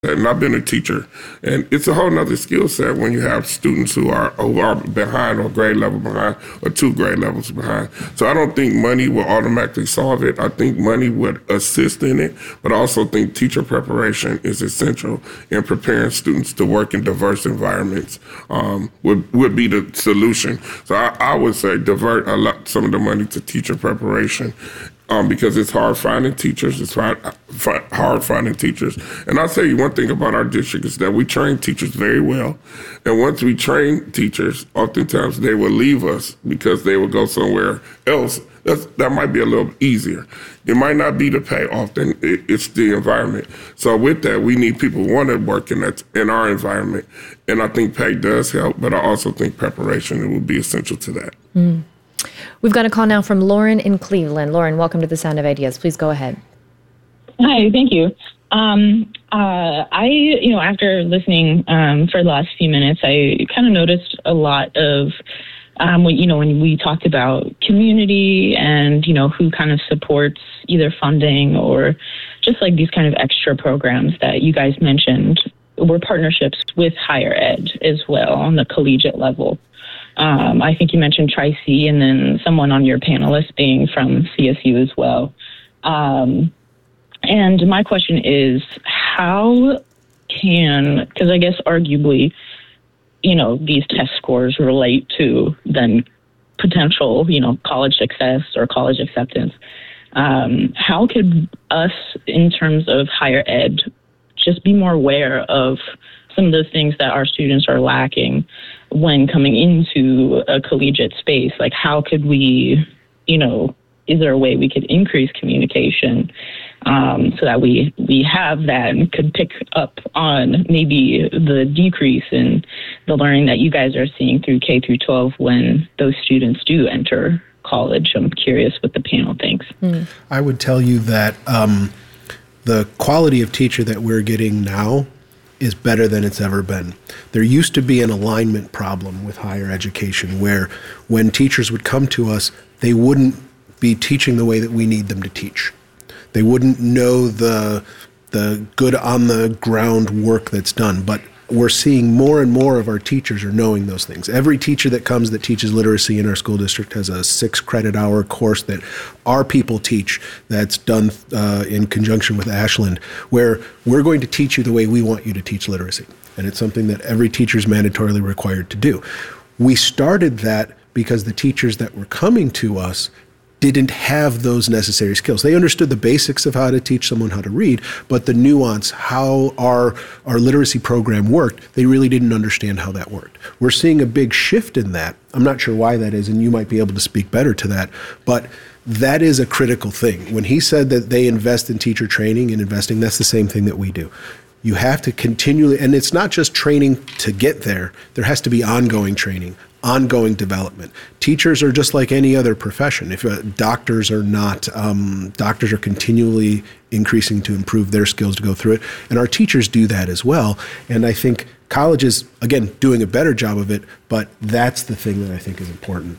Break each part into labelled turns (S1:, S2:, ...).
S1: And I've been a teacher, and it's a whole nother skill set when you have students who are behind or grade level behind or 2 grade levels behind. So I don't think money will automatically solve it. I think money would assist in it, but I also think teacher preparation is essential in preparing students to work in diverse environments would be the solution. So I would say divert some of the money to teacher preparation. Because it's hard finding teachers. It's hard finding teachers. And I'll tell you one thing about our district is that we train teachers very well. And once we train teachers, oftentimes they will leave us because they will go somewhere else. That might be a little easier. It might not be the pay often. It's the environment. So with that, we need people who want to work in our environment. And I think pay does help, but I also think preparation will be essential to that.
S2: Mm. We've got a call now from Lauren in Cleveland. Lauren, welcome to the Sound of Ideas. Please go ahead.
S3: Hi, thank you. After listening for the last few minutes, I kind of noticed a lot of when we talked about community and who kind of supports either funding or just like these kind of extra programs that you guys mentioned were partnerships with higher ed as well on the collegiate level. I think you mentioned Tri-C and then someone on your panelist being from CSU as well. And my question is, how because I guess arguably, these test scores relate to then potential, college success or college acceptance. How could us in terms of higher ed just be more aware of some of those things that our students are lacking when coming into a collegiate space? Like, how could we, is there a way we could increase communication so that we have that and could pick up on maybe the decrease in the learning that you guys are seeing through K through 12 when those students do enter college? I'm curious what the panel thinks.
S4: I would tell you that the quality of teacher that we're getting now is better than it's ever been. There used to be an alignment problem with higher education where when teachers would come to us, they wouldn't be teaching the way that we need them to teach. They wouldn't know the good on the ground work that's done. But we're seeing more and more of our teachers are knowing those things. Every teacher that comes that teaches literacy in our school district has a 6 credit hour course that our people teach that's done in conjunction with Ashland, where we're going to teach you the way we want you to teach literacy. And it's something that every teacher is mandatorily required to do. We started that because the teachers that were coming to us didn't have those necessary skills. They understood the basics of how to teach someone how to read, but the nuance, how our literacy program worked, they really didn't understand how that worked. We're seeing a big shift in that. I'm not sure why that is, and you might be able to speak better to that, but that is a critical thing. When he said that they invest in teacher training and investing, that's the same thing that we do. You have to continually, and it's not just training to get there, there has to be ongoing training, ongoing development. Teachers are just like any other profession. If doctors are not, doctors are continually increasing to improve their skills to go through it. And our teachers do that as well. And I think college is, again, doing a better job of it, but that's the thing that I think is important.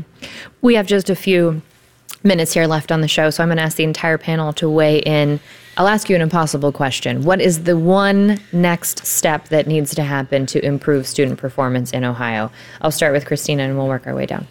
S2: We have just a few minutes here left on the show, so I'm going to ask the entire panel to weigh in. I'll ask you an impossible question. What is the one next step that needs to happen to improve student performance in Ohio? I'll start with Christina, and we'll work our way down.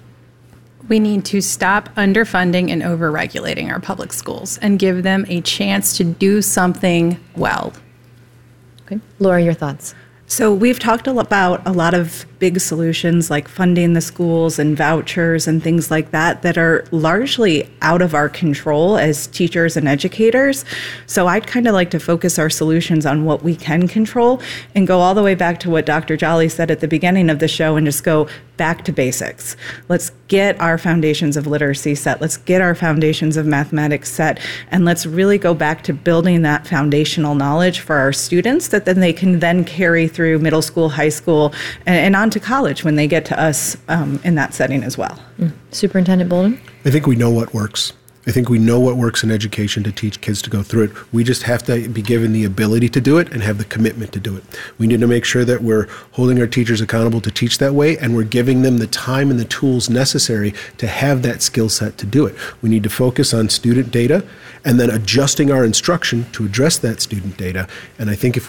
S5: We need to stop underfunding and overregulating our public schools and give them a chance to do something well.
S2: Okay. Laura, your thoughts?
S6: So we've talked about a lot of big solutions like funding the schools and vouchers and things like that are largely out of our control as teachers and educators. So I'd kind of like to focus our solutions on what we can control and go all the way back to what Dr. Jolly said at the beginning of the show and just go back to basics. Let's get our foundations of literacy set. Let's get our foundations of mathematics set. And let's really go back to building that foundational knowledge for our students that then they can then carry through middle school, high school, and on to college when they get to us in that setting as well.
S2: Superintendent Bolden?
S4: I think we know what works. I think we know what works in education to teach kids to go through it. We just have to be given the ability to do it and have the commitment to do it. We need to make sure that we're holding our teachers accountable to teach that way, and we're giving them the time and the tools necessary to have that skill set to do it. We need to focus on student data and then adjusting our instruction to address that student data. And I think if